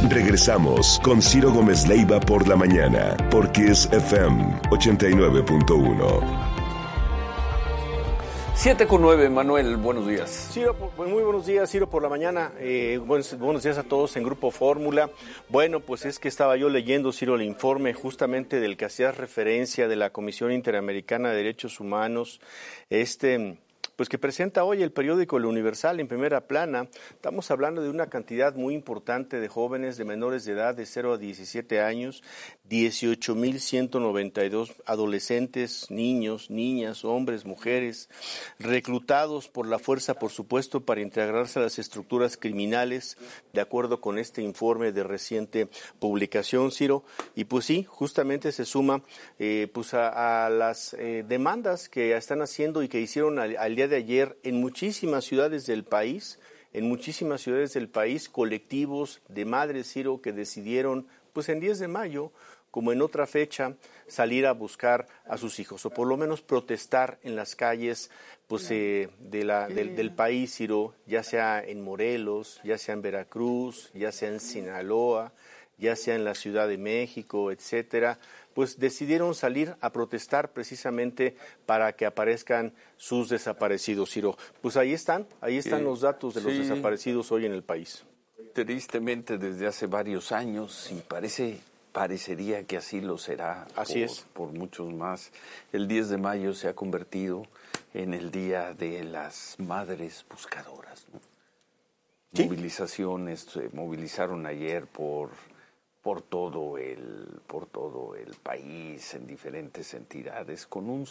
Regresamos con Ciro Gómez Leiva por la mañana, por Kiss FM 89.1. 7:09, Manuel, buenos días. Ciro, muy buenos días, Ciro, por la mañana. Buenos días a todos en Grupo Fórmula. Bueno, pues es que estaba yo leyendo, Ciro, el informe justamente del que hacías referencia de la Comisión Interamericana de Derechos Humanos, pues que presenta hoy el periódico El Universal en primera plana. Estamos hablando de una cantidad muy importante de jóvenes de menores de edad de 0 a 17 años, 18,192 adolescentes, niños, niñas, hombres, mujeres, reclutados por la fuerza, por supuesto, para integrarse a las estructuras criminales, de acuerdo con este informe de reciente publicación, Ciro. Y pues sí, justamente se suma pues a las demandas que están haciendo y que hicieron al día de ayer en muchísimas ciudades del país, colectivos de madres, Ciro, que decidieron, pues en 10 de mayo, como en otra fecha, salir a buscar a sus hijos, o por lo menos protestar en las calles pues del país, Ciro, ya sea en Morelos, ya sea en Veracruz, ya sea en Sinaloa, ya sea en la Ciudad de México, etcétera, pues decidieron salir a protestar precisamente para que aparezcan sus desaparecidos, Ciro. Pues ahí están los datos de los desaparecidos hoy en el país. Tristemente desde hace varios años, y parecería que así lo será. Así es. Por muchos más. El 10 de mayo se ha convertido en el Día de las Madres Buscadoras, ¿no? ¿Sí? Movilizaciones, se movilizaron ayer por todo el país, en diferentes entidades, con una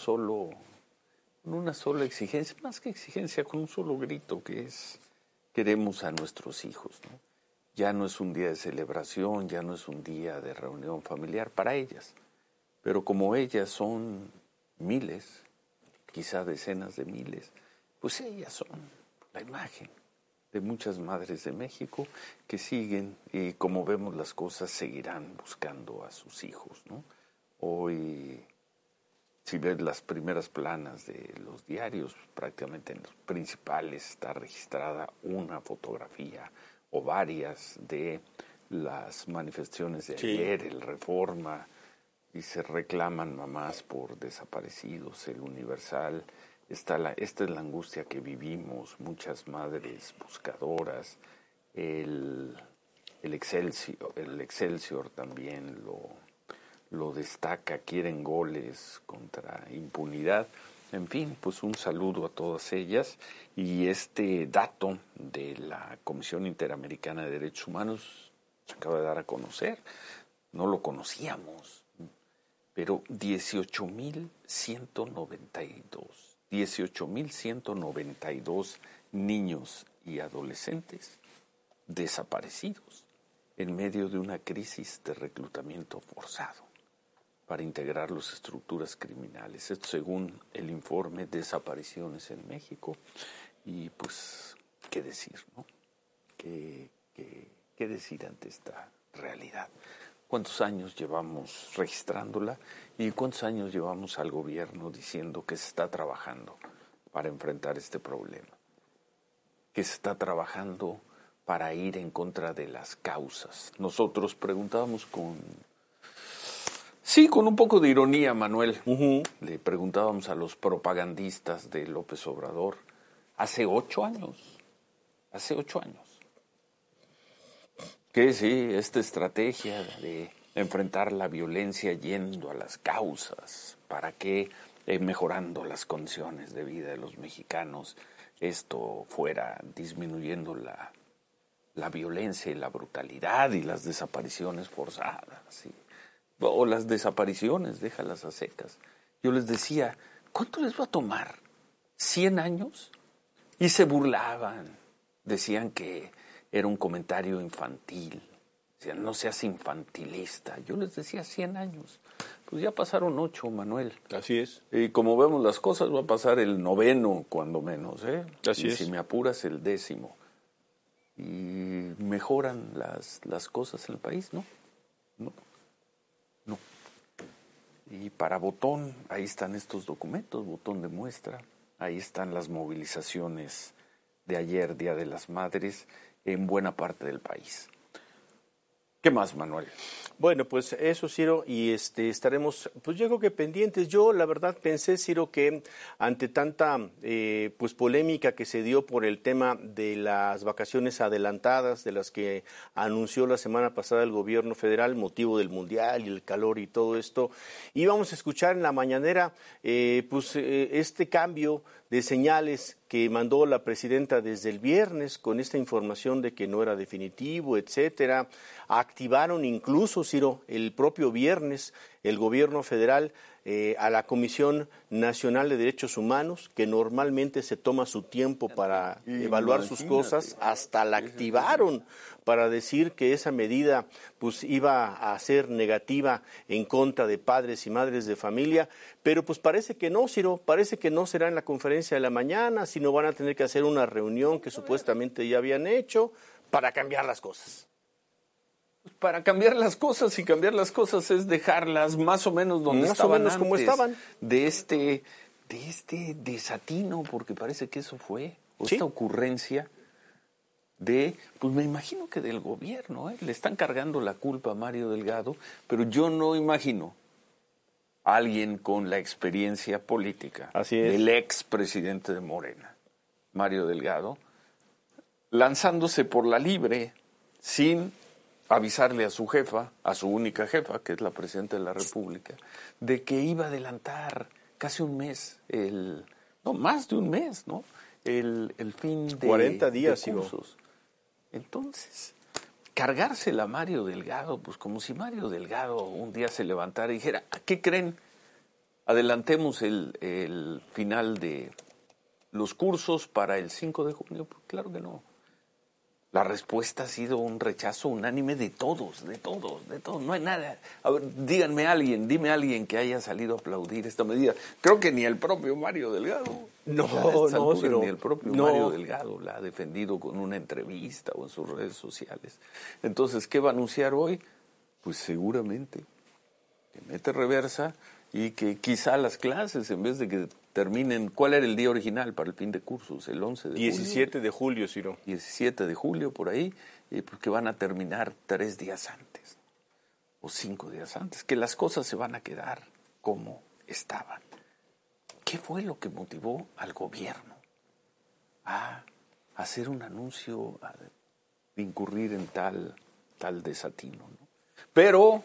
sola exigencia, más que exigencia, con un solo grito, que es: queremos a nuestros hijos, ¿no? Ya no es un día de celebración, ya no es un día de reunión familiar para ellas, pero como ellas son miles, quizá decenas de miles, pues ellas son la imagen de muchas madres de México que siguen, y como vemos las cosas, seguirán buscando a sus hijos, ¿no? Hoy, si ves las primeras planas de los diarios, prácticamente en los principales está registrada una fotografía o varias de las manifestaciones de ayer, el Reforma, y se reclaman mamás por desaparecidos, el Universal. Esta es la angustia que vivimos, muchas madres buscadoras, el Excelsior también lo destaca, quieren goles contra impunidad. En fin, pues un saludo a todas ellas. Y este dato de la Comisión Interamericana de Derechos Humanos se acaba de dar a conocer, no lo conocíamos, pero 18,192 niños y adolescentes desaparecidos en medio de una crisis de reclutamiento forzado para integrarlos a las estructuras criminales. Esto según el informe Desapariciones en México. Y pues, ¿qué decir, no? ¿Qué decir ante esta realidad? ¿Cuántos años llevamos registrándola y cuántos años llevamos al gobierno diciendo que se está trabajando para enfrentar este problema? Que se está trabajando para ir en contra de las causas. Nosotros preguntábamos con un poco de ironía, Manuel. Le preguntábamos a los propagandistas de López Obrador hace 8 años, que sí, esta estrategia de enfrentar la violencia yendo a las causas, para que mejorando las condiciones de vida de los mexicanos, esto fuera disminuyendo la violencia y la brutalidad y las desapariciones forzadas, ¿sí? O las desapariciones, déjalas a secas. Yo les decía, ¿cuánto les va a tomar? ¿100 años? Y se burlaban, decían que era un comentario infantil, decían, no seas infantilista. Yo les decía 100 años, pues ya pasaron 8, Manuel. Así es. Y como vemos las cosas, va a pasar el 9, cuando menos, ¿eh? Así y es. Si me apuras, el 10. Y mejoran las cosas en el país, ¿no? No. Y para Botón, ahí están estos documentos, Botón de muestra, ahí están las movilizaciones de ayer, Día de las Madres, en buena parte del país. ¿Qué más, Manuel? Bueno, pues eso, Ciro, y estaremos, pues yo creo que pendientes. Yo, la verdad, pensé, Ciro, que ante tanta pues polémica que se dio por el tema de las vacaciones adelantadas, de las que anunció la semana pasada el gobierno federal, motivo del mundial y el calor y todo esto, íbamos a escuchar en la mañanera este cambio de señales que mandó la presidenta desde el viernes con esta información de que no era definitivo, etcétera. Activaron incluso, Ciro, el propio viernes el gobierno federal a la Comisión Nacional de Derechos Humanos, que normalmente se toma su tiempo para evaluar sus cosas, hasta la activaron para decir que esa medida pues iba a ser negativa en contra de padres y madres de familia, pero pues parece que no, Ciro, parece que no será en la conferencia de la mañana, sino van a tener que hacer una reunión que supuestamente ya habían hecho para cambiar las cosas. Para cambiar las cosas, y cambiar las cosas es dejarlas más o menos donde más estaban o menos antes, como estaban. de este desatino, porque parece que eso fue, ¿Sí? Esta ocurrencia pues me imagino que del gobierno, le están cargando la culpa a Mario Delgado, pero yo no imagino a alguien con la experiencia política del expresidente de Morena, Mario Delgado, lanzándose por la libre sin avisarle a su jefa, a su única jefa, que es la presidenta de la República, de que iba a adelantar casi un mes, más de un mes, ¿no? El fin de 40 días, de cursos. Entonces, cargársela a Mario Delgado, pues como si Mario Delgado un día se levantara y dijera, ¿qué creen? Adelantemos el final de los cursos para el 5 de junio. Pues claro que no. La respuesta ha sido un rechazo unánime de todos. No hay nada. A ver, dime a alguien que haya salido a aplaudir esta medida. Creo que ni el propio Mario Delgado. Ni el propio Mario Delgado la ha defendido con una entrevista o en sus redes sociales. Entonces, ¿qué va a anunciar hoy? Pues seguramente que mete reversa y que quizá las clases, en vez de que terminen, ¿cuál era el día original para el fin de cursos? El 11 de 17 de julio, Ciro. 17 de julio, por ahí, pues que van a terminar 3 días antes o 5 días antes, que las cosas se van a quedar como estaban. ¿Qué fue lo que motivó al gobierno a hacer un anuncio, a incurrir en tal desatino, ¿no? Pero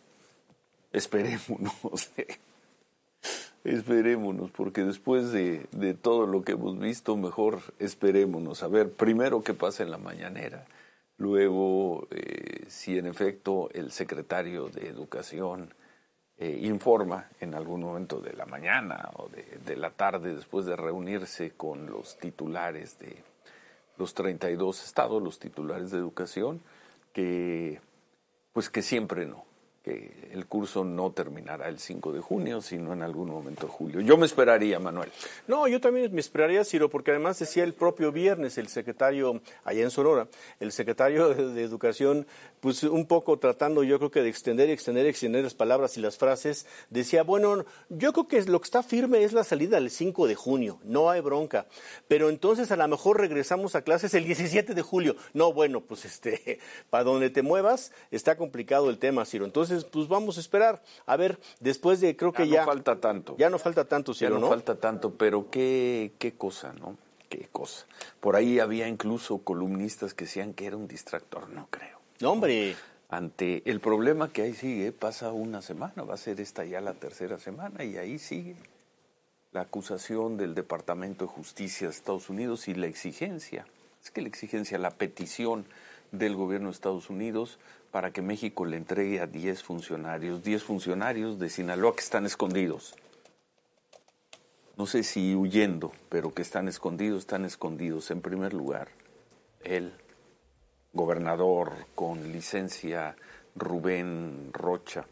esperémonos, porque después de todo lo que hemos visto, mejor esperémonos. A ver, primero qué pasa en la mañanera, luego si en efecto el secretario de Educación informa en algún momento de la mañana o de la tarde, después de reunirse con los titulares de los 32 estados, los titulares de educación, que siempre no, que el curso no terminará el 5 de junio, sino en algún momento de julio. Yo me esperaría, Manuel. No, yo también me esperaría, Ciro, porque además decía el propio viernes el secretario, allá en Sonora, el secretario de Educación, pues un poco tratando, yo creo que de extender las palabras y las frases, decía, bueno, yo creo que lo que está firme es la salida el 5 de junio, no hay bronca, pero entonces a lo mejor regresamos a clases el 17 de julio. No, bueno, pues para donde te muevas está complicado el tema, Ciro. Entonces, pues vamos a esperar. A ver, después de, creo que ya no falta tanto. Ya no falta tanto, Ciro, ¿no? Ya no falta tanto, pero qué cosa, ¿no? Qué cosa. Por ahí había incluso columnistas que decían que era un distractor, no creo. No, hombre. Ante el problema que ahí sigue, pasa una semana, va a ser esta ya la tercera semana, y ahí sigue la acusación del Departamento de Justicia de Estados Unidos y la exigencia, la petición del gobierno de Estados Unidos para que México le entregue a 10 funcionarios de Sinaloa que están escondidos. No sé si huyendo, pero que están escondidos. En primer lugar, el gobernador con licencia Rubén Rocha,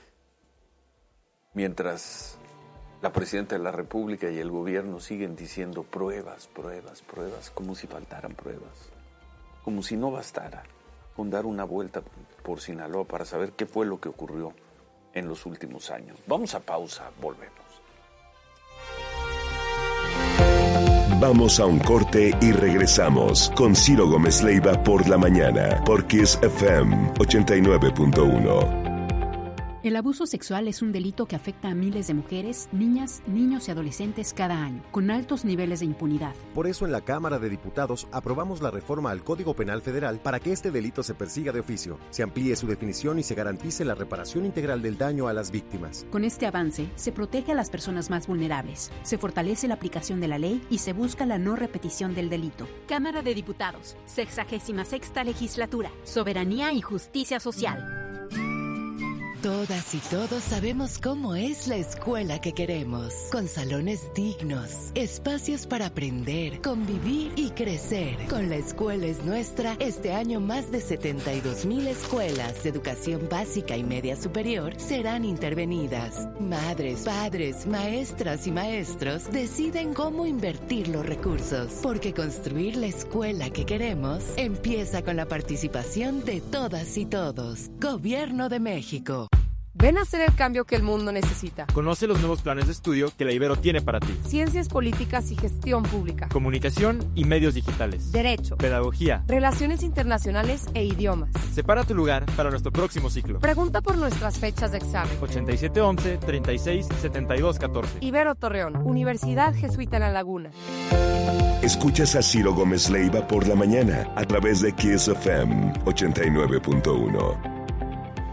mientras la presidenta de la República y el gobierno siguen diciendo pruebas, como si faltaran pruebas, como si no bastara con dar una vuelta por Sinaloa para saber qué fue lo que ocurrió en los últimos años. Vamos a pausa, volvemos. Vamos a un corte y regresamos con Ciro Gómez Leiva por la mañana, por Kiss FM 89.1. El abuso sexual es un delito que afecta a miles de mujeres, niñas, niños y adolescentes cada año, con altos niveles de impunidad. Por eso en la Cámara de Diputados aprobamos la reforma al Código Penal Federal para que este delito se persiga de oficio, se amplíe su definición y se garantice la reparación integral del daño a las víctimas. Con este avance, se protege a las personas más vulnerables, se fortalece la aplicación de la ley y se busca la no repetición del delito. Cámara de Diputados, 66ª Legislatura, Soberanía y Justicia Social. Todas y todos sabemos cómo es la escuela que queremos, con salones dignos, espacios para aprender, convivir y crecer. Con La Escuela es Nuestra, este año más de 72,000 escuelas de educación básica y media superior serán intervenidas. Madres, padres, maestras y maestros deciden cómo invertir los recursos, porque construir la escuela que queremos empieza con la participación de todas y todos. Gobierno de México. Ven a hacer el cambio que el mundo necesita. Conoce los nuevos planes de estudio que la Ibero tiene para ti. Ciencias políticas y gestión pública. Comunicación y medios digitales. Derecho. Pedagogía. Relaciones internacionales e idiomas. Separa tu lugar para nuestro próximo ciclo. Pregunta por nuestras fechas de examen. 8711-367214. Ibero Torreón, Universidad Jesuita en La Laguna. Escuchas a Ciro Gómez Leiva por la mañana a través de Kiss FM 89.1.